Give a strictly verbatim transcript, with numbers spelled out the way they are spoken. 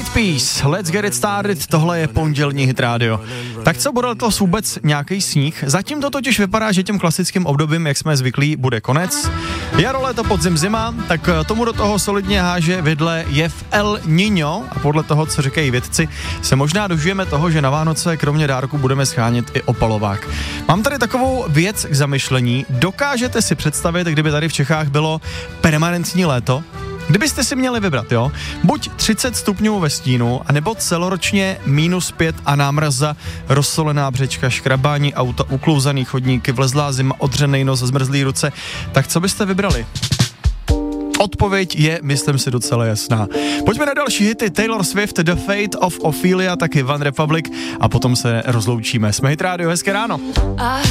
White Peas, Let's Get It Started, tohle je pondělní Hit Radio. Tak co, bude letos vůbec nějaký sníh? Zatím to totiž vypadá, že těm klasickým obdobím, jak jsme zvyklí, bude konec. Jaro, léto, podzim, zima, tak tomu do toho solidně háže vidle jev El Niño a podle toho, co říkají vědci, se možná dožijeme toho, že na Vánoce kromě dárku budeme schánět i opalovák. Mám tady takovou věc k zamyšlení. Dokážete si představit, kdyby tady v Čechách bylo permanentní léto? Kdybyste si měli vybrat, jo, buď třicet stupňů ve stínu, anebo celoročně minus pět a námraza, rozsolená břečka, škrabání auta, uklouzaný chodníky, vlezlá zima, odřenej nos, zmrzlý ruce, tak co byste vybrali? Odpověď je, myslím si, docela jasná. Pojďme na další hity. Taylor Swift, The Fate of Ophelia, taky One Republic a potom se rozloučíme. Jsme Hit Radio, hezké ráno.